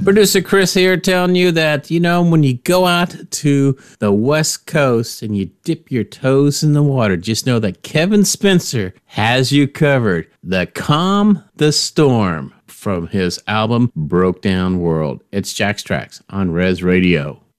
Producer Chris here telling you that, when you go out to the West Coast and you dip your toes in the water, just know that Kevin Spencer has you covered. The Calm the Storm from his album Broke Down World. It's Jack's Tracks on Res Radio.